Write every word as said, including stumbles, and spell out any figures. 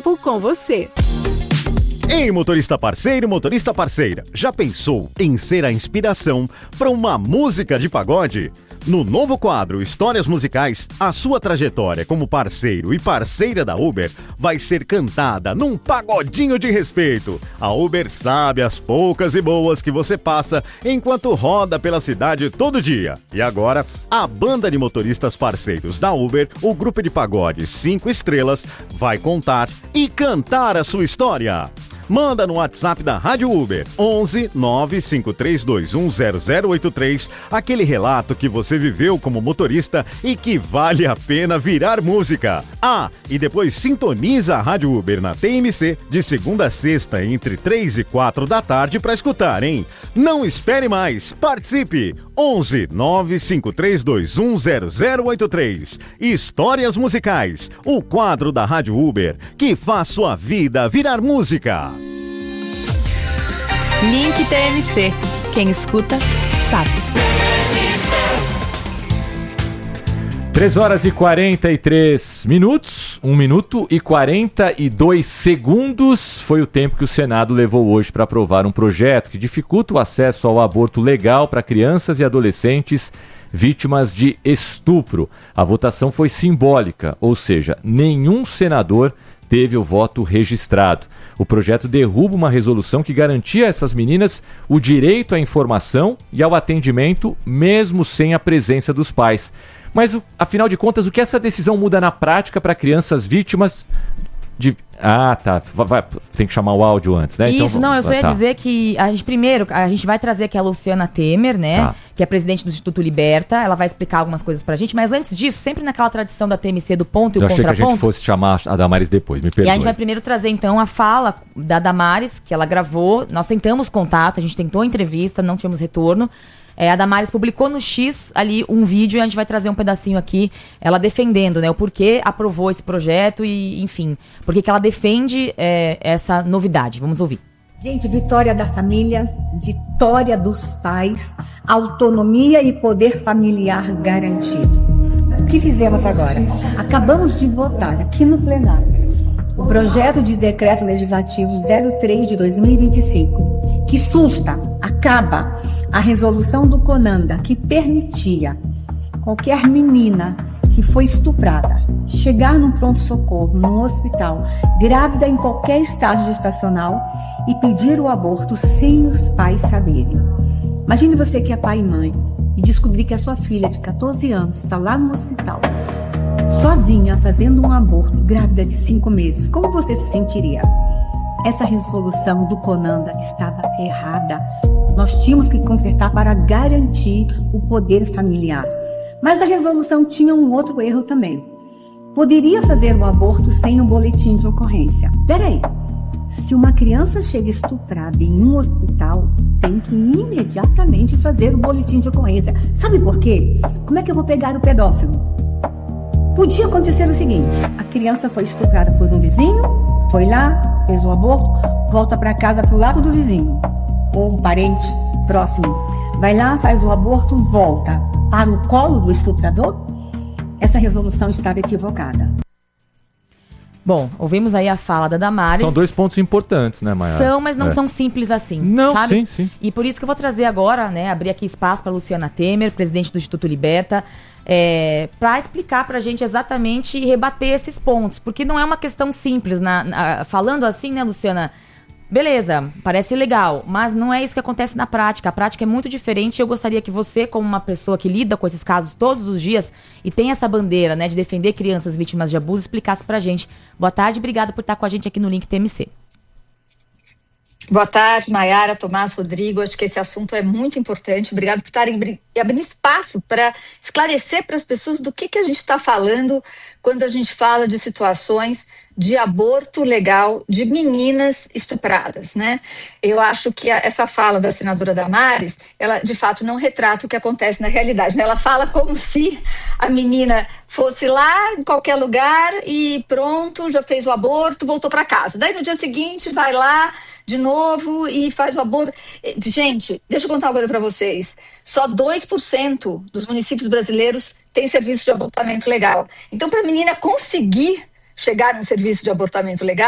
tempo com você. Ei, motorista parceiro e motorista parceira, já pensou em ser a inspiração para uma música de pagode? No novo quadro Histórias Musicais, a sua trajetória como parceiro e parceira da Uber vai ser cantada num pagodinho de respeito. A Uber sabe as poucas e boas que você passa enquanto roda pela cidade todo dia. E agora, a banda de motoristas parceiros da Uber, o grupo de pagode cinco estrelas, vai contar e cantar a sua história. Manda no WhatsApp da Rádio Uber, onze nove cinco três dois um zero zero oito três, aquele relato que você viveu como motorista e que vale a pena virar música. Ah, e depois sintoniza a Rádio Uber na T M C de segunda a sexta entre três e quatro da tarde para escutar, hein? Não espere mais, participe! onze nove cinco três dois um zero zero oito três. Histórias Musicais, o quadro da Rádio Uber que faz sua vida virar música. Link T M C. Quem escuta, sabe. três horas e quarenta e três minutos, um minuto e quarenta e dois segundos foi o tempo que o Senado levou hoje para aprovar um projeto que dificulta o acesso ao aborto legal para crianças e adolescentes vítimas de estupro. A votação foi simbólica, ou seja, nenhum senador teve o voto registrado. O projeto derruba uma resolução que garantia a essas meninas o direito à informação e ao atendimento, mesmo sem a presença dos pais. Mas, afinal de contas, o que essa decisão muda na prática para crianças vítimas de... Ah, tá. Vai, vai, tem que chamar o áudio antes, né? Isso, então, não, eu só ia tá. dizer que a gente, primeiro, a gente vai trazer aqui a Luciana Temer, né? Tá. Que é presidente do Instituto Liberta. Ela vai explicar algumas coisas pra gente, mas antes disso, sempre naquela tradição da T M C do ponto e Eu o achei que a contraponto. gente fosse chamar a Damares depois, me perdoe. E a gente vai primeiro trazer, então, a fala da Damares, que ela gravou. Nós tentamos contato, a gente tentou entrevista, não tínhamos retorno. É, a Damares publicou no X ali um vídeo e a gente vai trazer um pedacinho aqui, ela defendendo, né, o porquê aprovou esse projeto e, enfim, porque que ela defende é, essa novidade. Vamos ouvir. Gente, vitória da família, vitória dos pais, autonomia e poder familiar garantido. O que fizemos agora? Acabamos de votar aqui no plenário o projeto de decreto legislativo zero três de dois mil e vinte e cinco, que susta, acaba a resolução do CONANDA, que permitia qualquer menina que foi estuprada chegar num pronto-socorro, num hospital, grávida em qualquer estágio gestacional e pedir o aborto sem os pais saberem. Imagine você que é pai e mãe e descobrir que a sua filha de catorze anos está lá no hospital, sozinha, fazendo um aborto, grávida de cinco meses. Como você se sentiria? Essa resolução do CONANDA estava errada. Nós tínhamos que consertar para garantir o poder familiar. Mas a resolução tinha um outro erro também. Poderia fazer o aborto sem um boletim de ocorrência. Peraí, se uma criança chega estuprada em um hospital, tem que imediatamente fazer o boletim de ocorrência. Sabe por quê? Como é que eu vou pegar o pedófilo? Podia acontecer o seguinte: a criança foi estuprada por um vizinho, foi lá, fez o aborto, volta para casa pro lado do vizinho, ou um parente próximo. Vai lá, faz o aborto, volta para o colo do estuprador. Essa resolução estava equivocada. Bom, ouvimos aí a fala da Damares. São dois pontos importantes, né, Maiara? São, mas não é. são simples assim. Não, sabe? sim, sim. E por isso que eu vou trazer agora, né, abrir aqui espaço para Luciana Temer, presidente do Instituto Liberta, é, para explicar para a gente exatamente e rebater esses pontos, porque não é uma questão simples. Na, na, falando assim, né, Luciana? Beleza, parece legal, mas não é isso que acontece na prática. A prática é muito diferente e eu gostaria que você, como uma pessoa que lida com esses casos todos os dias e tem essa bandeira, né, de defender crianças vítimas de abuso, explicasse pra gente. Boa tarde, obrigada por estar com a gente aqui no Link T M C. Boa tarde, Nayara, Tomás, Rodrigo. Acho que esse assunto é muito importante. Obrigado por estarem abrindo espaço para esclarecer para as pessoas do que, que a gente está falando quando a gente fala de situações de aborto legal de meninas estupradas, né? Eu acho que a, essa fala da senadora Damares, ela de fato não retrata o que acontece na realidade, né? Ela fala como se a menina fosse lá em qualquer lugar e pronto, já fez o aborto, voltou para casa. Daí no dia seguinte vai lá de novo e faz o aborto. Gente, deixa eu contar uma coisa para vocês. Só dois por cento dos municípios brasileiros têm serviço de abortamento legal. Então, para a menina conseguir chegar num serviço de abortamento legal,